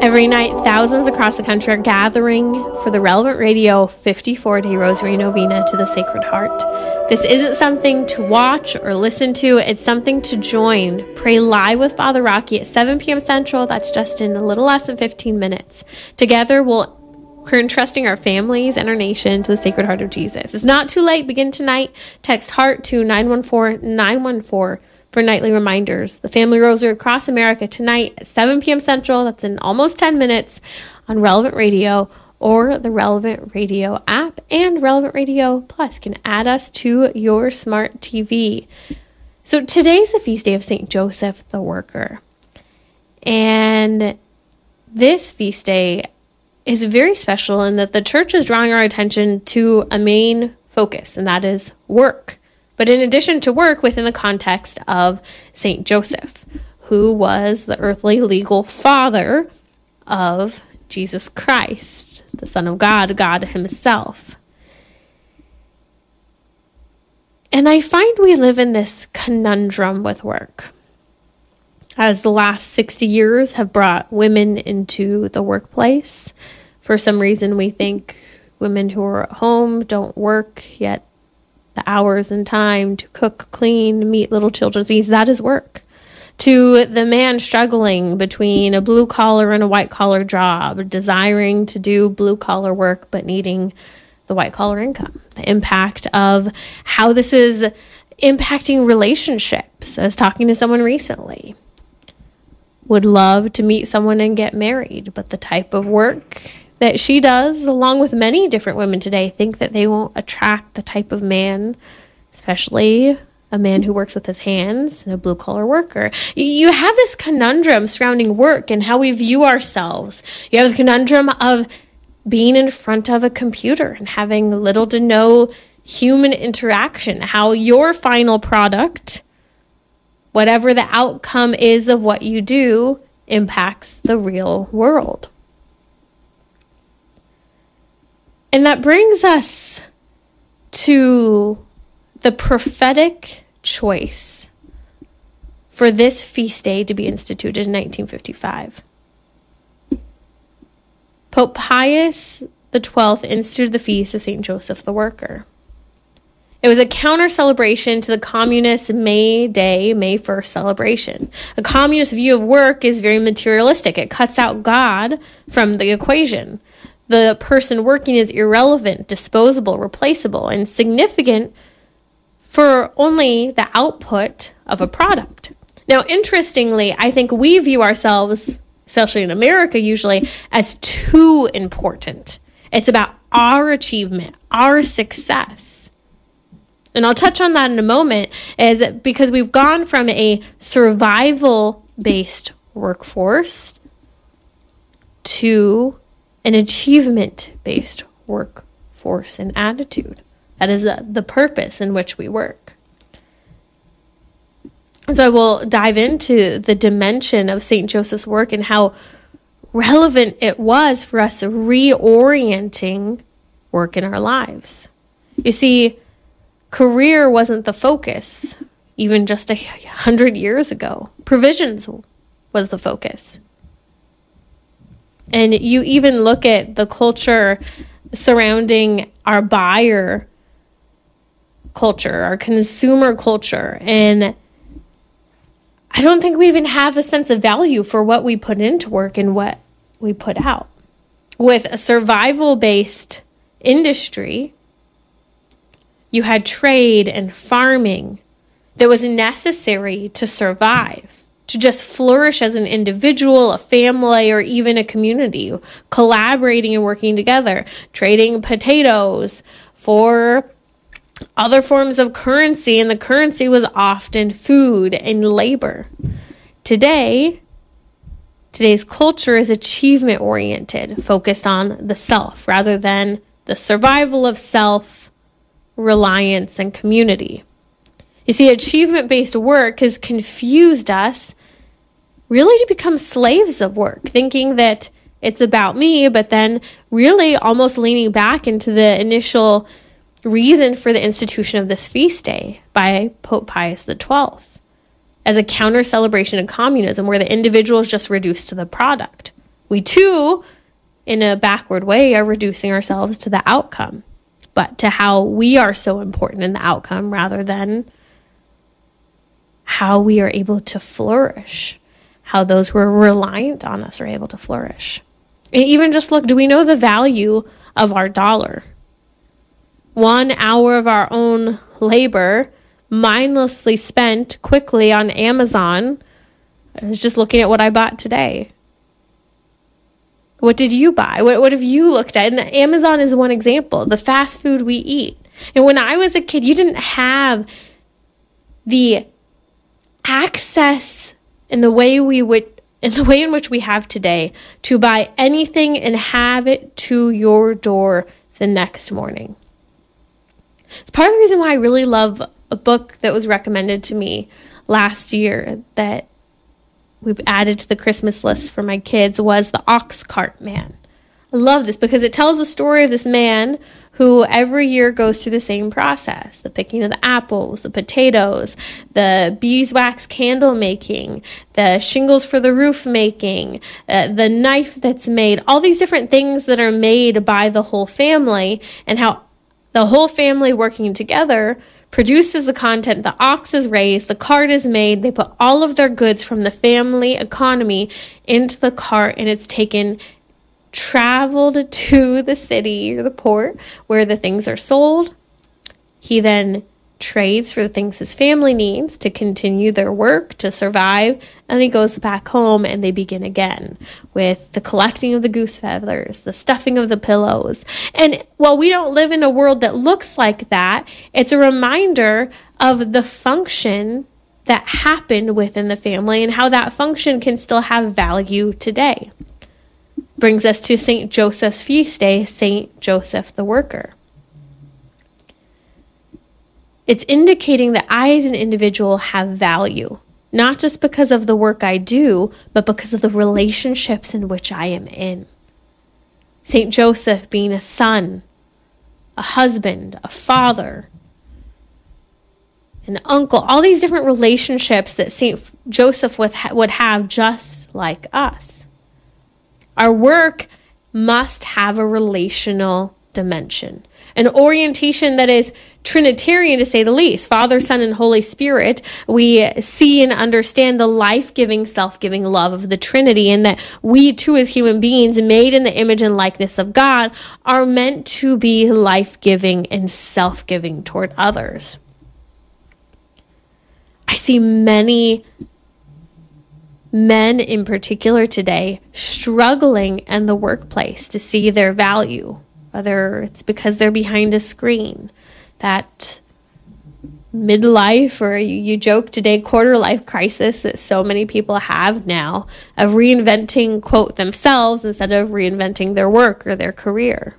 Every night, thousands across the country are gathering for the Relevant Radio 54-day Rosary Novena to the Sacred Heart. This isn't something to watch or listen to. It's something to join. Pray live with Father Rocky at 7 p.m. Central. That's just in a little less than 15 minutes. Together, we're entrusting our families and our nation to the Sacred Heart of Jesus. It's not too late. Begin tonight. Text HEART to 914-914 for nightly reminders. The Family Rosary across America tonight at 7 p.m. Central. That's in almost 10 minutes on Relevant Radio or the Relevant Radio app, and Relevant Radio Plus can add us to your smart TV. So today's the feast day of St. Joseph the Worker. And this feast day is very special in that the church is drawing our attention to a main focus, and that is work. But in addition to work, within the context of St. Joseph, who was the earthly legal father of Jesus Christ, the Son of God, God himself. And I find we live in this conundrum with work, as the last 60 years have brought women into the workplace. For some reason, we think women who are at home don't work, yet the hours and time to cook, clean, meet little children's needs, that is work. To the man struggling between a blue-collar and a white-collar job, desiring to do blue-collar work but needing the white-collar income. The impact of how this is impacting relationships. I was talking to someone recently. Would love to meet someone and get married, but the type of work that she does, along with many different women today, think that they won't attract the type of man, especially a man who works with his hands and a blue-collar worker. You have this conundrum surrounding work and how we view ourselves. You have the conundrum of being in front of a computer and having little to no human interaction, how your final product, whatever the outcome is of what you do, impacts the real world. And that brings us to the prophetic choice for this feast day to be instituted in 1955. Pope Pius XII instituted the feast of St. Joseph the Worker. It was a counter-celebration to the communist May Day, May 1st celebration. A communist view of work is very materialistic. It cuts out God from the equation. The person working is irrelevant, disposable, replaceable, and significant for only the output of a product. Now, interestingly, I think we view ourselves, especially in America usually, as too important. It's about our achievement, our success. And I'll touch on that in a moment, is because we've gone from a survival-based workforce to an achievement-based workforce and attitude. That is the purpose in which we work. And so I will dive into the dimension of St. Joseph's work and how relevant it was for us reorienting work in our lives. You see, career wasn't the focus even just 100 years ago. Provisions was the focus. And you even look at the culture surrounding our buyer culture, our consumer culture, and I don't think we even have a sense of value for what we put into work and what we put out. With a survival-based industry, you had trade and farming that was necessary to survive, to just flourish as an individual, a family, or even a community, collaborating and working together, trading potatoes for other forms of currency, and the currency was often food and labor. Today's culture is achievement-oriented, focused on the self, rather than the survival of self, reliance, and community. You see, achievement-based work has confused us really to become slaves of work, thinking that it's about me, but then really almost leaning back into the initial reason for the institution of this feast day by Pope Pius XII as a counter celebration of communism, where the individual is just reduced to the product. We too, in a backward way, are reducing ourselves to the outcome, but to how we are so important in the outcome rather than how we are able to flourish, how those who are reliant on us are able to flourish. And even just look, do we know the value of our dollar? 1 hour of our own labor mindlessly spent quickly on Amazon. I was just looking at what I bought today. What did you buy? What have you looked at? And Amazon is one example, the fast food we eat. And when I was a kid, you didn't have the access in the way in which we have today to buy anything and have it to your door the next morning. It's part of the reason why I really love a book that was recommended to me last year that we've added to the Christmas list for my kids was The Ox Cart Man. I love this because it tells the story of this man who every year goes through the same process. The picking of the apples, the potatoes, the beeswax candle making, the shingles for the roof making, the knife that's made, all these different things that are made by the whole family, and how the whole family working together produces the content. The ox is raised, the cart is made, they put all of their goods from the family economy into the cart, and it's traveled to the city or the port where the things are sold. He then trades for the things his family needs to continue their work, to survive, and he goes back home and they begin again with the collecting of the goose feathers, the stuffing of the pillows. And while we don't live in a world that looks like that, it's a reminder of the function that happened within the family and how that function can still have value today. Brings us to St. Joseph's feast day, St. Joseph the Worker. It's indicating that I as an individual have value, not just because of the work I do, but because of the relationships in which I am in. St. Joseph being a son, a husband, a father, an uncle, all these different relationships that St. Joseph would have just like us. Our work must have a relational dimension, an orientation that is Trinitarian to say the least. Father, Son, and Holy Spirit, we see and understand the life-giving, self-giving love of the Trinity, and that we too as human beings made in the image and likeness of God are meant to be life-giving and self-giving toward others. I see many men in particular today struggling in the workplace to see their value, whether it's because they're behind a screen, that midlife, or you joke today, quarter life crisis that so many people have now of reinventing, quote, themselves instead of reinventing their work or their career.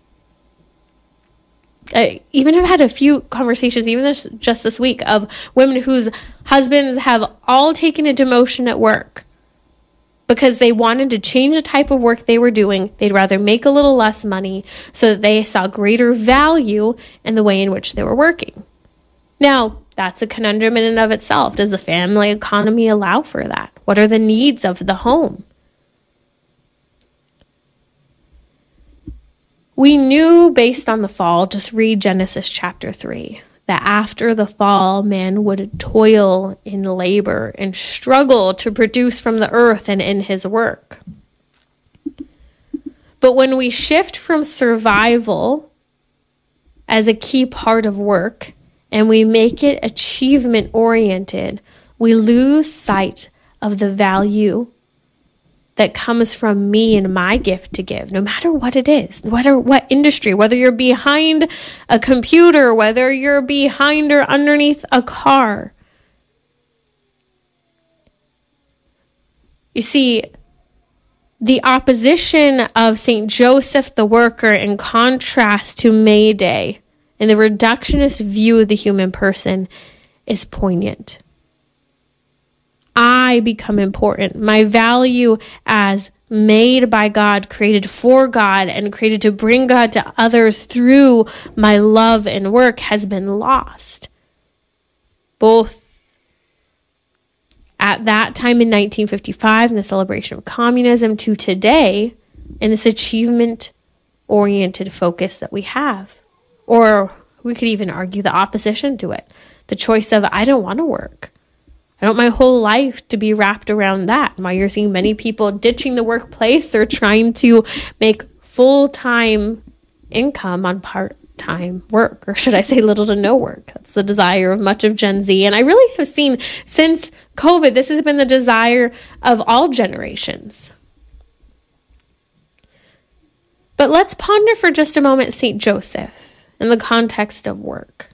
I even have had a few conversations, even just this week, of women whose husbands have all taken a demotion at work because they wanted to change the type of work they were doing. They'd rather make a little less money so that they saw greater value in the way in which they were working. Now, that's a conundrum in and of itself. Does the family economy allow for that? What are the needs of the home? We knew based on the fall, just read Genesis chapter 3, that after the fall, man would toil in labor and struggle to produce from the earth and in his work. But when we shift from survival as a key part of work and we make it achievement oriented, we lose sight of the value that comes from me and my gift to give, no matter what it is, no matter what industry, whether you're behind a computer, whether you're behind or underneath a car. You see, the opposition of St. Joseph the Worker in contrast to May Day and the reductionist view of the human person is poignant. I become important. My value as made by God, created for God, and created to bring God to others through my love and work has been lost. Both at that time in 1955 in the celebration of communism to today in this achievement-oriented focus that we have. Or we could even argue the opposition to it. The choice of, I don't want to work. I don't want my whole life to be wrapped around that. Why you're seeing many people ditching the workplace or trying to make full-time income on part-time work, or should I say little to no work. That's the desire of much of Gen Z. And I really have seen since COVID, this has been the desire of all generations. But let's ponder for just a moment St. Joseph in the context of work.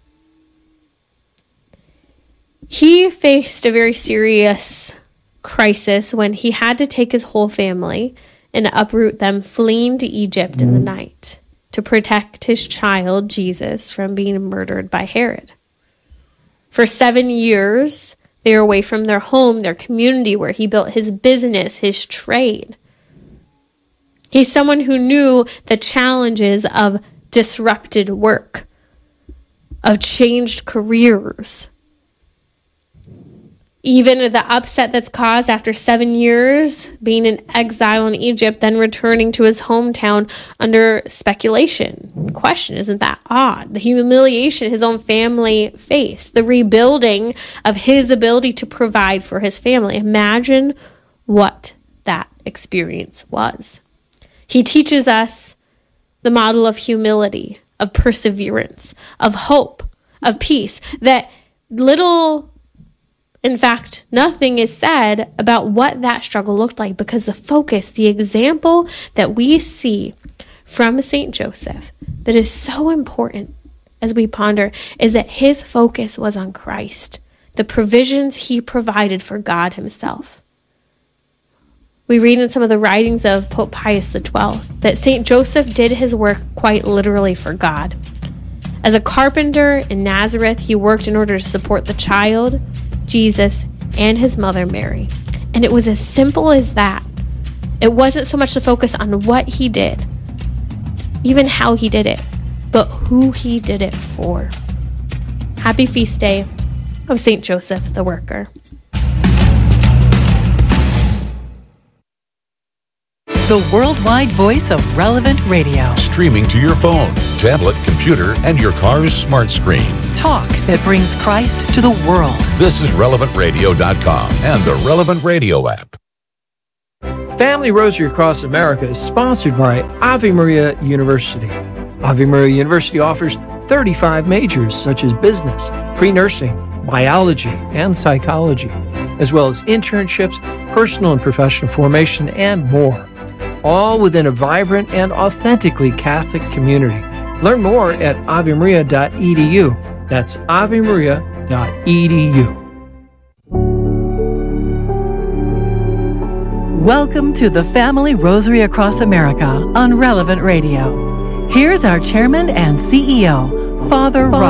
He faced a very serious crisis when he had to take his whole family and uproot them, fleeing to Egypt in the night to protect his child, Jesus, from being murdered by Herod. For 7 years, they were away from their home, their community, where he built his business, his trade. He's someone who knew the challenges of disrupted work, of changed careers. Even the upset that's caused after 7 years being in exile in Egypt, then returning to his hometown under speculation. Question, isn't that odd? The humiliation his own family faced, the rebuilding of his ability to provide for his family. Imagine what that experience was. He teaches us the model of humility, of perseverance, of hope, of peace, that in fact, nothing is said about what that struggle looked like, because the focus, the example that we see from St. Joseph that is so important as we ponder is that his focus was on Christ, the provisions he provided for God himself. We read in some of the writings of Pope Pius XII that St. Joseph did his work quite literally for God. As a carpenter in Nazareth, he worked in order to support the child, Jesus, and his mother Mary. And it was as simple as that. It wasn't so much the focus on what he did, even how he did it, but who he did it for. Happy feast day of St. Joseph the Worker. The worldwide voice of Relevant Radio. Streaming to your phone, tablet, computer, and your car's smart screen. Talk that brings Christ to the world. This is RelevantRadio.com and the Relevant Radio app. Family Rosary Across America is sponsored by Ave Maria University. Ave Maria University offers 35 majors such as business, pre-nursing, biology, and psychology, as well as internships, personal and professional formation, and more. All within a vibrant and authentically Catholic community. Learn more at avemaria.edu. That's avemaria.edu. Welcome to the Family Rosary Across America on Relevant Radio. Here's our chairman and CEO, Father Rob.